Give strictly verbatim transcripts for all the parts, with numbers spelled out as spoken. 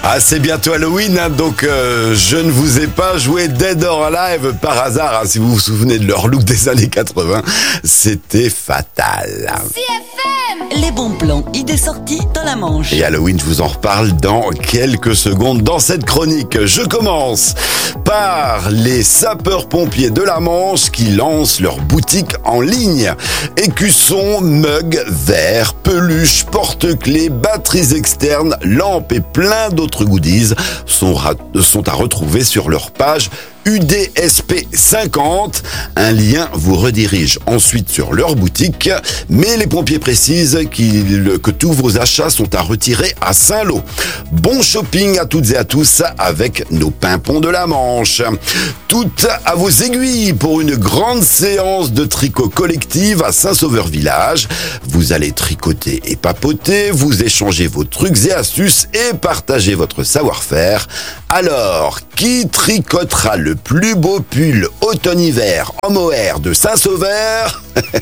Ah, c'est bientôt Halloween, hein, donc euh, je ne vous ai pas joué Dead or Alive par hasard. Hein, si vous vous souvenez de leur look des années quatre-vingts, c'était fatal. C F M. Les bons plans, idées sorties dans la Manche. Et Halloween, je vous en reparle dans quelques secondes dans cette chronique. Je commence par les sapeurs-pompiers de la Manche qui lancent leur boutique en ligne. Écussons, mugs, verres, peluches, porte-clés, batteries externes, lampes et plein d'autres goodies sont, ra- sont à retrouver sur leur page U D S P cinquante. Un lien vous redirige ensuite sur leur boutique, mais les pompiers précisent qu'il, que tous vos achats sont à retirer à Saint-Lô. Bon shopping à toutes et à tous avec nos pimpons de la Manche. Toutes à vos aiguilles pour une grande séance de tricot collective à Saint-Sauveur-Village. Vous allez tricoter et papoter, vous échanger vos trucs et astuces et partager votre savoir-faire. Alors, qui tricotera le plus beau pull automne-hiver en mohair de Saint-Sauveur?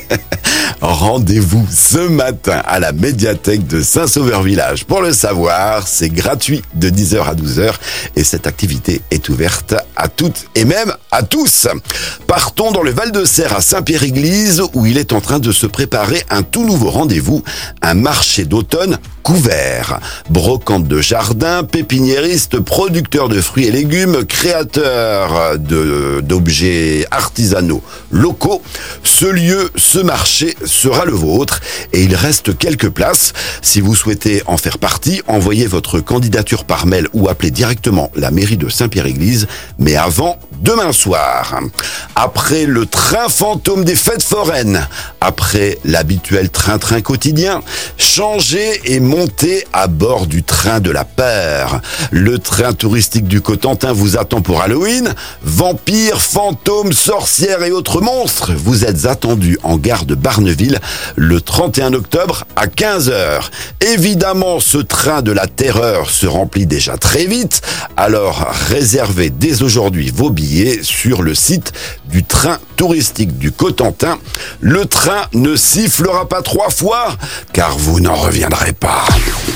Rendez-vous ce matin à la médiathèque de Saint-Sauveur-Village. Pour le savoir, c'est gratuit de dix heures à douze heures et cette activité est ouverte à toutes et même à tous. Partons dans le Val-de-Serre à Saint-Pierre-Église où il est en train de se préparer un tout nouveau rendez-vous, un marché d'automne couvert. Brocante de jardin, pépiniériste, producteur de fruits et légumes, créateur de, d'objets artisanaux locaux. Ce lieu, ce marché sera le vôtre et il reste quelques places. Si vous souhaitez en faire partie, envoyez votre candidature par mail ou appelez directement la mairie de Saint-Pierre-Église, mais avant demain soir. Après le train fantôme des fêtes foraines, après l'habituel train-train quotidien, changez et montez à bord du train de la peur. Le train touristique du Cotentin vous attend pour Halloween. Vampires, fantômes, sorcières et autres monstres, vous êtes attendus en gare de Barneville le trente et un octobre à quinze heures. Évidemment, ce train de la terreur se remplit déjà très vite, alors réservez dès aujourd'hui vos billets sur le site du train touristique du Cotentin. Le train ne sifflera pas trois fois, car vous n'en reviendrez pas.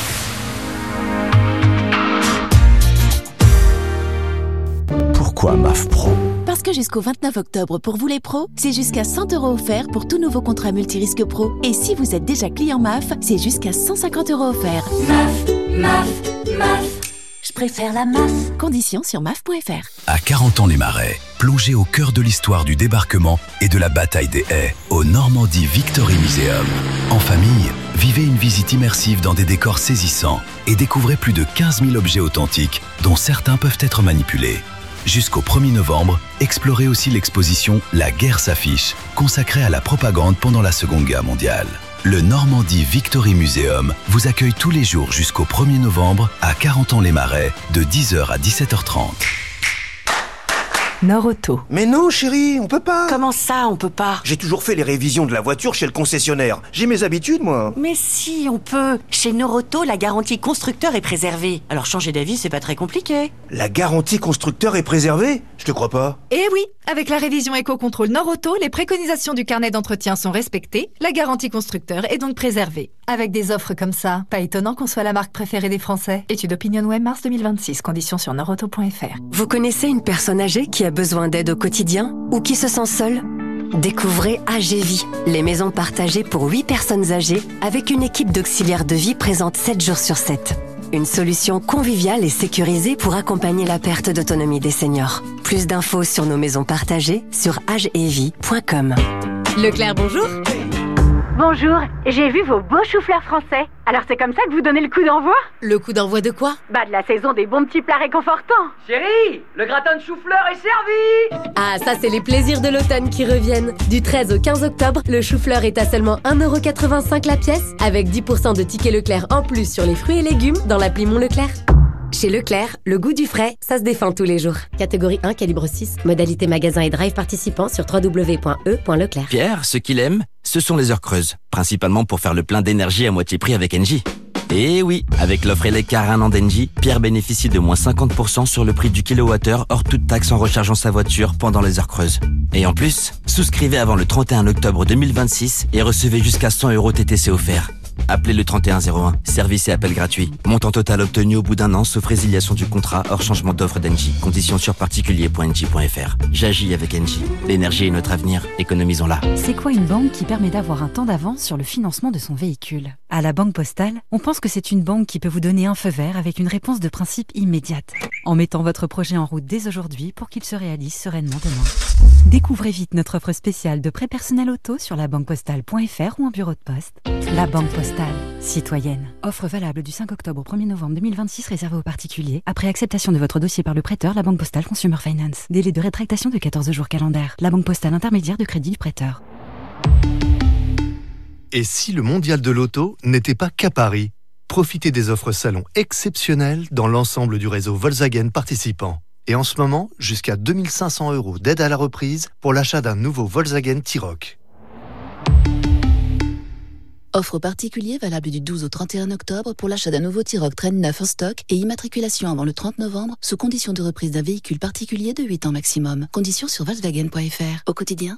Pourquoi M A F Pro ? Parce que jusqu'au vingt-neuf octobre, pour vous les pros, c'est jusqu'à cent euros offerts pour tout nouveau contrat multirisque pro. Et si vous êtes déjà client M A F, c'est jusqu'à cent cinquante euros offerts. M A F, M A F, M A F. Je préfère la M A F. Conditions sur M A F point F R. À quarante ans les Marais, plongez au cœur de l'histoire du débarquement et de la bataille des haies au Normandie Victory Museum. En famille, vivez une visite immersive dans des décors saisissants et découvrez plus de quinze mille objets authentiques dont certains peuvent être manipulés. Jusqu'au premier novembre, explorez aussi l'exposition La guerre s'affiche, consacrée à la propagande pendant la Seconde Guerre mondiale. Le Normandie Victory Museum vous accueille tous les jours jusqu'au premier novembre à quarante ans les Marais, de dix heures à dix-sept heures trente. Nord-Auto. Mais non chérie, on peut pas. Comment ça, on peut pas? J'ai toujours fait les révisions de la voiture chez le concessionnaire. J'ai mes habitudes, moi. Mais si, on peut. Chez Nord-Auto, la garantie constructeur est préservée. Alors changer d'avis, c'est pas très compliqué. La garantie constructeur est préservée? Je te crois pas. Eh oui, avec la révision Éco-Contrôle Nord-Auto, les préconisations du carnet d'entretien sont respectées, la garantie constructeur est donc préservée. Avec des offres comme ça, pas étonnant qu'on soit la marque préférée des Français. Étude OpinionWay mars deux mille vingt-six, conditions sur nordauto point F R. Vous connaissez une personne âgée qui a besoin d'aide au quotidien ou qui se sent seule? Découvrez Agévie, les maisons partagées pour huit personnes âgées avec une équipe d'auxiliaires de vie présente sept jours sur sept. Une solution conviviale et sécurisée pour accompagner la perte d'autonomie des seniors. Plus d'infos sur nos maisons partagées sur agevie point com. Leclerc, bonjour. Bonjour, j'ai vu vos beaux choux-fleurs français. Alors c'est comme ça que vous donnez le coup d'envoi? Le coup d'envoi de quoi? Bah de la saison des bons petits plats réconfortants. Chérie, le gratin de chou-fleur est servi. Ah, ça c'est les plaisirs de l'automne qui reviennent. Du treize au quinze octobre, le chou-fleur est à seulement un euro quatre-vingt-cinq la pièce, avec dix pour cent de tickets Leclerc en plus sur les fruits et légumes dans l'appli Mon Leclerc. Chez Leclerc, le goût du frais, ça se défend tous les jours. Catégorie un, calibre six. Modalité magasin et drive participant sur w w w point e point leclerc. Pierre, ce qu'il aime, ce sont les heures creuses. Principalement pour faire le plein d'énergie à moitié prix avec Engie. Et oui, avec l'offre Eleccar un an d'Engie, Pierre bénéficie de moins cinquante pour cent sur le prix du kilowattheure hors toute taxe en rechargeant sa voiture pendant les heures creuses. Et en plus, souscrivez avant le trente et un octobre deux mille vingt-six et recevez jusqu'à cent euros T T C offerts. Appelez le trente et un zéro un. Service et appel gratuit. Montant total obtenu au bout d'un an, sauf résiliation du contrat, hors changement d'offre d'Engie. Conditions sur particulier point engie point f r. J'agis avec Engie. L'énergie est notre avenir. Économisons-la. C'est quoi une banque qui permet d'avoir un temps d'avance sur le financement de son véhicule? À la Banque Postale, on pense que c'est une banque qui peut vous donner un feu vert avec une réponse de principe immédiate, en mettant votre projet en route dès aujourd'hui pour qu'il se réalise sereinement demain. Découvrez vite notre offre spéciale de prêt personnel auto sur la banque postale point f r ou en bureau de poste. La Banque Postale, citoyenne. Offre valable du cinq octobre au premier novembre deux mille vingt-six réservée aux particuliers. Après acceptation de votre dossier par le prêteur, la Banque Postale Consumer Finance. Délai de rétractation de quatorze jours calendaires. La Banque Postale intermédiaire de crédit du prêteur. Et si le mondial de l'auto n'était pas qu'à Paris? Profitez des offres salon exceptionnelles dans l'ensemble du réseau Volkswagen participant. Et en ce moment, jusqu'à deux mille cinq cents euros d'aide à la reprise pour l'achat d'un nouveau Volkswagen T-Roc. Offre particulier valable du douze au trente et un octobre pour l'achat d'un nouveau T-Roc Train neuf en stock et immatriculation avant le trente novembre sous condition de reprise d'un véhicule particulier de huit ans maximum. Conditions sur volkswagen point f r. Au quotidien,